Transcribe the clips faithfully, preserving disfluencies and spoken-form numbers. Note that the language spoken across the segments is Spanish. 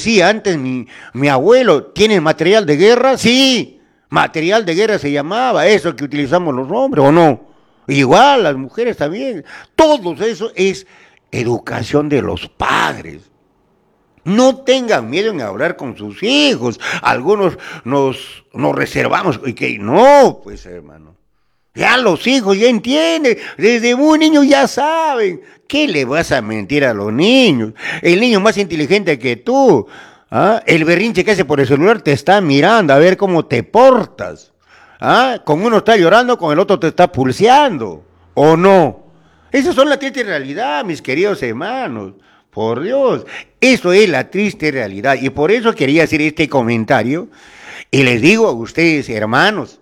decía antes mi, mi abuelo, ¿tienen material de guerra? Sí, material de guerra se llamaba, eso que utilizamos los hombres, ¿o no? Igual, las mujeres también. Todo eso es educación de los padres. No tengan miedo en hablar con sus hijos. Algunos nos, nos reservamos. Y que no, pues hermano. Ya los hijos ya entienden. Desde muy niños ya saben. ¿Qué le vas a mentir a los niños? El niño más inteligente que tú. ¿Ah? El berrinche que hace por el celular te está mirando a ver cómo te portas. ¿Ah? Con uno está llorando, con el otro te está pulseando. ¿O no? Esas son la triste realidad, mis queridos hermanos. Por Dios, eso es la triste realidad. Y por eso quería hacer este comentario. Y les digo a ustedes, hermanos,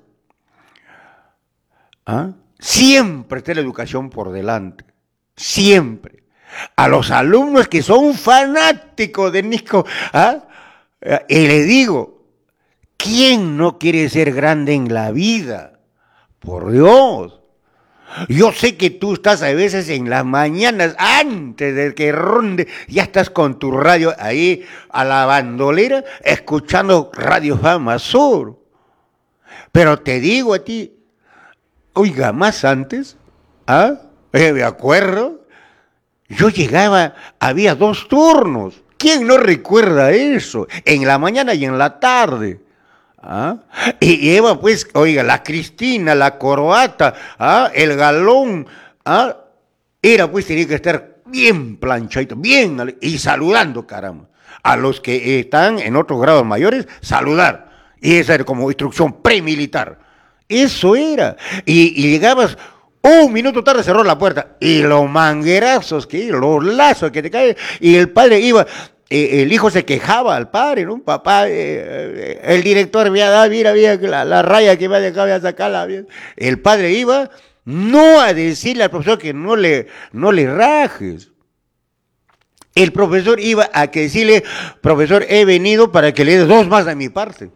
¿ah? Siempre está la educación por delante. Siempre. A los alumnos que son fanáticos de Nico, ¿ah? Y les digo, ¿quién no quiere ser grande en la vida? Por Dios. Yo sé que tú estás a veces en las mañanas, antes de que ronde, ya estás con tu radio ahí a la bandolera, escuchando Radio Fama Sur. Pero te digo a ti, oiga, más antes, ¿ah? Eh, me acuerdo, yo llegaba, había dos turnos. ¿Quién no recuerda eso? En la mañana y en la tarde. ¿Ah? Y Eva, pues, oiga, la Cristina, la corbata, ¿ah? El galón, ¿ah? Era, pues, tenía que estar bien planchadito, bien, y saludando, caramba. A los que están en otros grados mayores, saludar. Y esa era como instrucción premilitar. Eso era. Y, y llegabas un minuto tarde, cerró la puerta. Y los manguerazos, que los lazos que te caen. Y el padre iba... El hijo se quejaba al padre, ¿no? Papá, eh, el director había dado, mira, mira, la, la raya que me ha dejado, voy a sacarla. Bien. El padre iba no a decirle al profesor que no le, no le rajes. El profesor iba a que decirle, profesor, he venido para que le des dos más de mi parte.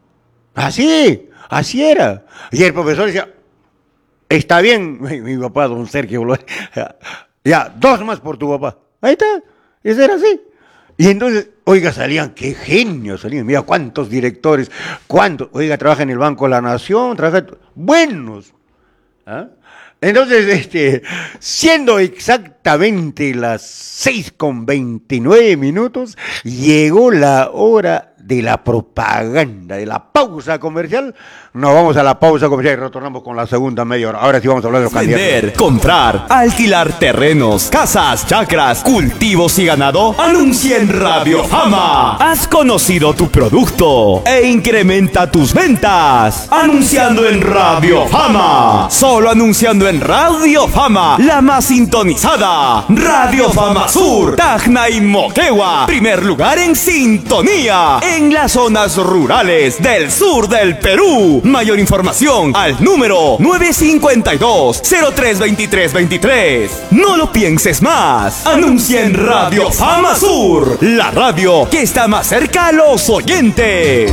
Así, así era. Y el profesor decía, está bien, mi, mi papá, don Sergio, ya, dos más por tu papá. Ahí está, eso era así. Y entonces, oiga, salían, qué genios salían, mira cuántos directores, cuántos, oiga, trabaja en el Banco de la Nación, trabaja, buenos. ¿Ah? Entonces, este, siendo exactamente las seis con veintinueve minutos, llegó la hora de la propaganda, de la pausa comercial. Nos vamos a la pausa comercial y retornamos con la segunda media hora. Ahora sí vamos a hablar de los Vender, candidatos. comprar, alquilar terrenos, casas, chacras, cultivos y ganado. Anuncia en Radio Fama. Has conocido tu producto e incrementa tus ventas. Anunciando en Radio Fama. Solo anunciando en Radio Fama, la más sintonizada. Radio Fama Sur, Tacna y Moquegua. Primer lugar en sintonía en las zonas rurales del sur del Perú. Mayor información al número nueve cinco dos, cero tres dos tres dos tres. No lo pienses más. Anuncia en Radio Fama Sur, la radio que está más cerca a los oyentes.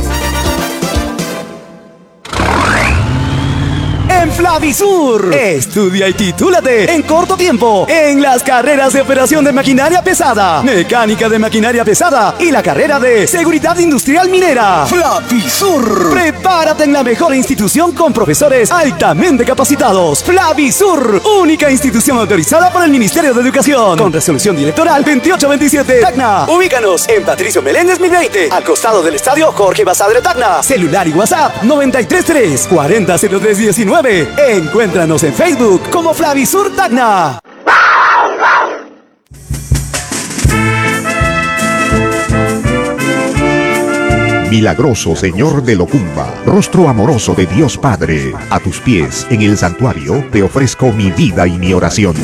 En Flavisur, estudia y titúlate en corto tiempo en las carreras de operación de maquinaria pesada, mecánica de maquinaria pesada y la carrera de seguridad industrial minera. Flavisur, prepárate en la mejor institución con profesores altamente capacitados. Flavisur, única institución autorizada por el Ministerio de Educación, con resolución directoral veintiocho veintisiete. Tacna, ubícanos en Patricio Meléndez mil veinte, al costado del estadio Jorge Basadre Tacna. Celular y WhatsApp noventa y tres tres, cuarenta cero tres diecinueve. Encuéntranos en Facebook como Flavisur Tacna. Milagroso Señor de Locumba, rostro amoroso de Dios Padre, a tus pies en el santuario te ofrezco mi vida y mi oración.